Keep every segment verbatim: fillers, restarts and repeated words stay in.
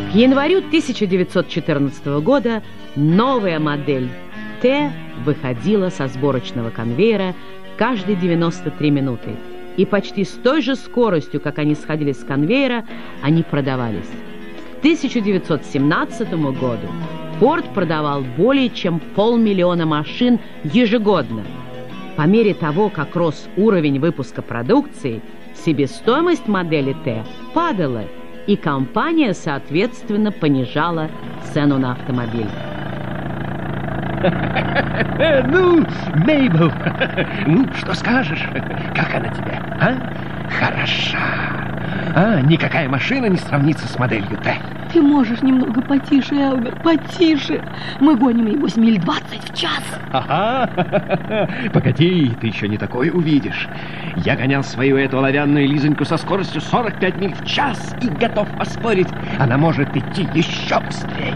К январю тысяча девятьсот четырнадцатого года новая модель Т выходила со сборочного конвейера каждые девяносто три минуты. И почти с той же скоростью, как они сходили с конвейера, они продавались. К тысяча девятьсот семнадцатому году Форд продавал более чем полмиллиона машин ежегодно. По мере того, как рос уровень выпуска продукции, себестоимость модели Т падала, и компания, соответственно, понижала цену на автомобиль. Ну, Мейбл, ну, что скажешь? Как она тебе, а? Хороша. А, никакая машина не сравнится с моделью Т. Ты можешь немного потише, Элмер, потише. Мы гоним, небось, миль двадцать в час. Ага. Погоди, ты еще не такое увидишь. Я гонял свою эту оловянную Лизоньку со скоростью сорок пять миль в час и готов поспорить, она может идти еще быстрее.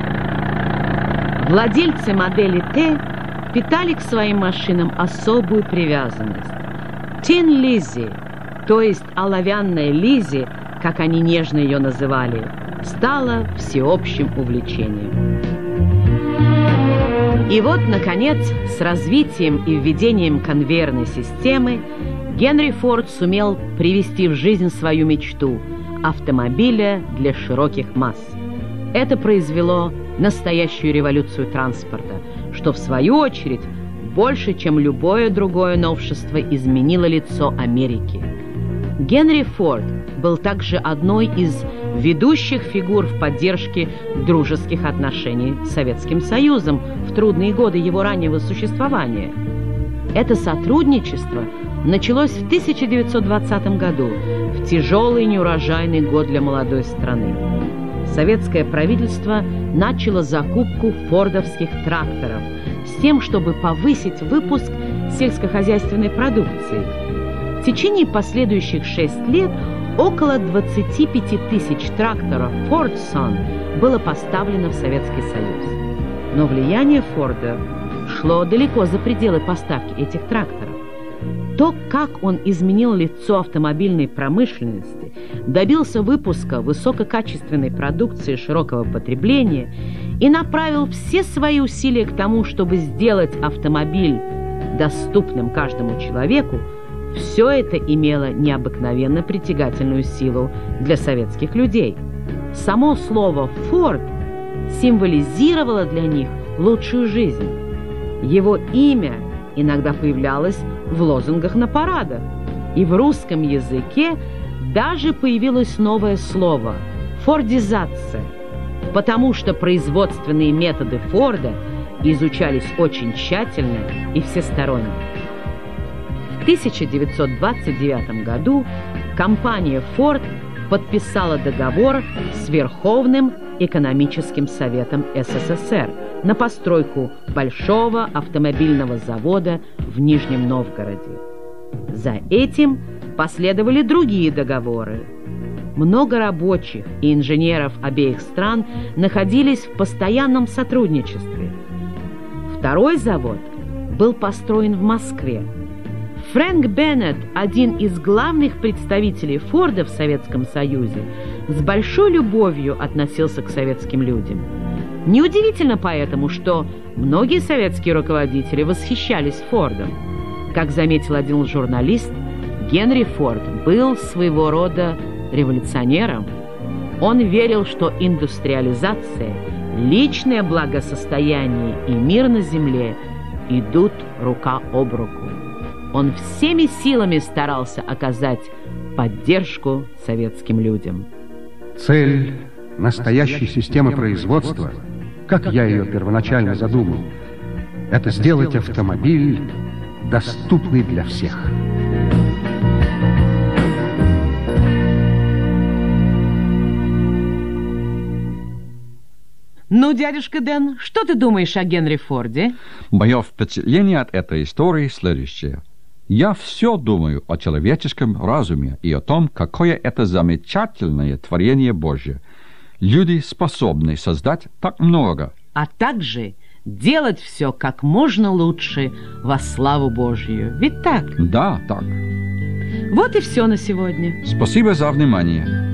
Владельцы модели Т питали к своим машинам особую привязанность. Тин Лиззи, то есть оловянная Лиззи, как они нежно ее называли, стала всеобщим увлечением. И вот, наконец, с развитием и введением конвейерной системы Генри Форд сумел привести в жизнь свою мечту – автомобиля для широких масс. Это произвело настоящую революцию транспорта, что, в свою очередь, больше, чем любое другое новшество, изменило лицо Америки. Генри Форд был также одной из ведущих фигур в поддержке дружеских отношений с Советским Союзом в трудные годы его раннего существования. Это сотрудничество началось в тысяча девятьсот двадцатом году, в тяжелый неурожайный год для молодой страны. Советское правительство начало закупку фордовских тракторов с тем, чтобы повысить выпуск сельскохозяйственной продукции. В течение последующих шесть лет около двадцати пяти тысяч тракторов Фордсон было поставлено в Советский Союз. Но влияние Форда шло далеко за пределы поставки этих тракторов. То, как он изменил лицо автомобильной промышленности, добился выпуска высококачественной продукции широкого потребления и направил все свои усилия к тому, чтобы сделать автомобиль доступным каждому человеку, все это имело необыкновенно притягательную силу для советских людей. Само слово «Форд» символизировало для них лучшую жизнь. Его имя иногда появлялось в лозунгах на парадах, и в русском языке даже появилось новое слово – «фордизация», потому что производственные методы Форда изучались очень тщательно и всесторонне. В тысяча девятьсот двадцать девятом году компания Ford подписала договор с Верховным экономическим советом СССР на постройку большого автомобильного завода в Нижнем Новгороде. За этим последовали другие договоры. Много рабочих и инженеров обеих стран находились в постоянном сотрудничестве. Второй завод был построен в Москве. Фрэнк Беннет, один из главных представителей Форда в Советском Союзе, с большой любовью относился к советским людям. Неудивительно поэтому, что многие советские руководители восхищались Фордом. Как заметил один журналист, Генри Форд был своего рода революционером. Он верил, что индустриализация, личное благосостояние и мир на земле идут рука об руку. Он всеми силами старался оказать поддержку советским людям. Цель настоящей системы производства, как я ее первоначально задумал, это сделать автомобиль доступный для всех. Ну, дядюшка Дэн, что ты думаешь о Генри Форде? Мое впечатление от этой истории следующее. Я все думаю о человеческом разуме и о том, какое это замечательное творение Божье. Люди способны создать так много. А также делать все как можно лучше во славу Божью. Ведь так? Да, так. Вот и все на сегодня. Спасибо за внимание.